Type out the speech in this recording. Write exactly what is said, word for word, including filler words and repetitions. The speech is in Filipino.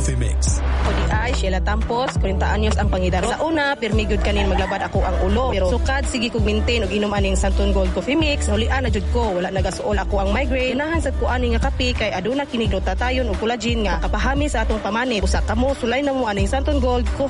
Coffee Mix. O di ay, Sheila Tampos, forty anyos ang pangidaro. Sa una, pirmigod kanin maglabad ako ang ulo. Pero sukad, sige kong maintain og inom aning Santon Gold Coffee Mix. Nulian na jud ko, wala nagasuol ako ang migraine. Unahan sad ko ani nga kape kay aduna kini glutatayon o collagen nga kapahami sa atong pamani. Usa kamo sulay na mo aning Santon Gold Coffee